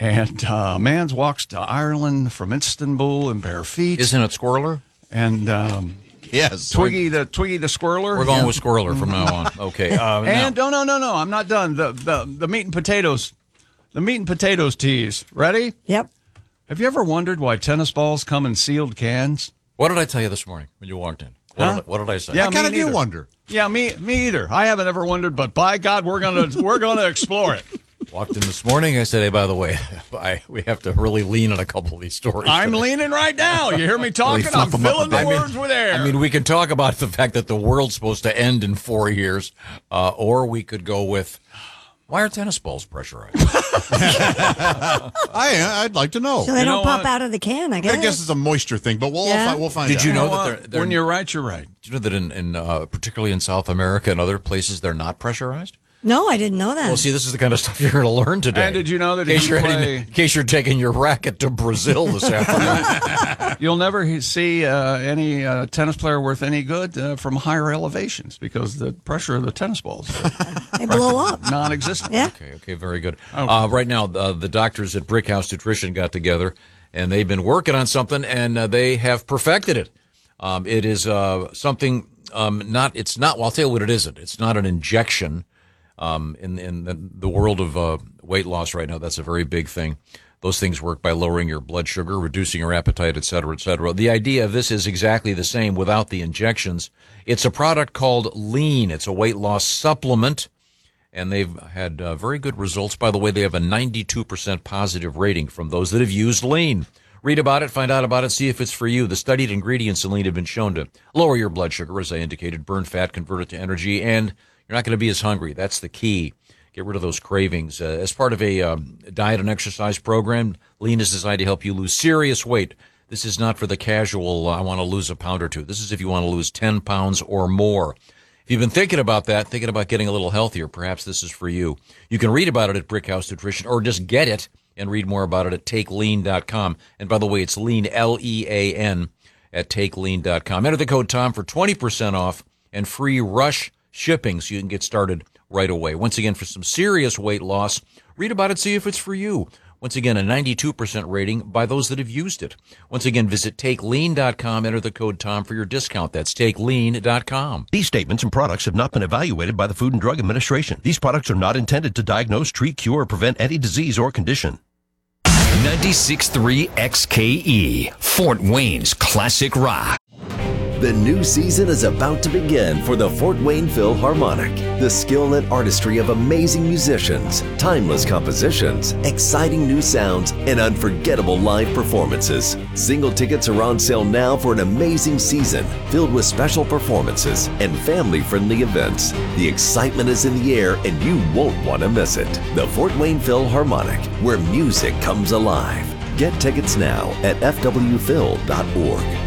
And a man walks to Ireland from Istanbul in bare feet. Isn't it Squirrler? And yes, Twiggy the Squirrler. We're going with Squirrler from now on. Okay. And no, I'm not done. The meat and potatoes. The meat and potatoes teas. Ready? Yep. Have you ever wondered why tennis balls come in sealed cans? What did I tell you this morning when you walked in? What did I say? Yeah, I kind of do wonder. Yeah, me either. I haven't ever wondered, but by God, we're gonna explore it. Walked in this morning. I said, hey, by the way, we have to really lean on a couple of these stories. I'm leaning right now. You hear me talking? I'm filling the words with air. I mean, we can talk about the fact that the world's supposed to end in 4 years, or we could go with, why are tennis balls pressurized? I'd like to know. So they don't pop out of the can, I guess. I guess it's a moisture thing, but we'll find out. Did you know that when you're right, you're right. Did you know that in particularly in South America and other places, they're not pressurized? No, I didn't know that. Well, see, this is the kind of stuff you're going to learn today. And did you know that in case you're taking your racket to Brazil this afternoon? You'll never see any tennis player worth any good from higher elevations because the pressure of the tennis balls they blow up. Non-existent. Yeah. Okay, very good. Right now, the doctors at Brickhouse Nutrition got together, and they've been working on something, and they have perfected it. It is something it's not. Well, I'll tell you what it isn't. It's not an injection. In the world of weight loss right now, that's a very big thing. Those things work by lowering your blood sugar, reducing your appetite, et cetera, et cetera. The idea of this is exactly the same without the injections. It's a product called Lean. It's a weight loss supplement, and they've had very good results. By the way, they have a 92% positive rating from those that have used Lean. Read about it, find out about it, see if it's for you. The studied ingredients in Lean have been shown to lower your blood sugar, as I indicated, burn fat, convert it to energy, and you're not going to be as hungry. That's the key. Get rid of those cravings. As part of a diet and exercise program, Lean is designed to help you lose serious weight. This is not for the casual, I want to lose a pound or two. This is if you want to lose 10 pounds or more. If you've been thinking about that, thinking about getting a little healthier, perhaps this is for you. You can read about it at Brickhouse Nutrition or just get it and read more about it at TakeLean.com. And by the way, it's Lean, L-E-A-N, at TakeLean.com. Enter the code TOM for 20% off and free rush shipping so you can get started right away. Once again, for some serious weight loss, read about it, see if it's for you. Once again, a 92% rating by those that have used it. Once again, visit TakeLean.com, enter the code TOM for your discount. That's TakeLean.com. These statements and products have not been evaluated by the Food and Drug Administration. These products are not intended to diagnose, treat, cure, or prevent any disease or condition. 96.3 XKE, Fort Wayne's classic rock. The new season is about to begin for the Fort Wayne Philharmonic. The skill and artistry of amazing musicians, timeless compositions, exciting new sounds, and unforgettable live performances. Single tickets are on sale now for an amazing season filled with special performances and family-friendly events. The excitement is in the air and you won't want to miss it. The Fort Wayne Philharmonic, where music comes alive. Get tickets now at fwphil.org.